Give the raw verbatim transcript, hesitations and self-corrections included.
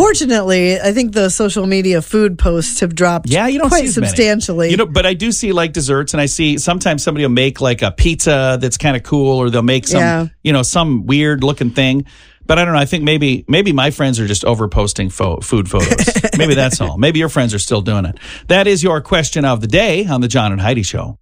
Fortunately, I think the social media food posts have dropped yeah, you don't quite see as many. substantially. You know, but I do see like desserts, and I see sometimes somebody will make like a pizza that's kind of cool, or they'll make some, Yeah. you know, some weird looking thing. But I don't know. I think maybe maybe my friends are just over posting fo- food photos. Maybe that's all. Maybe your friends are still doing it. That is your question of the day on the John and Heidi Show.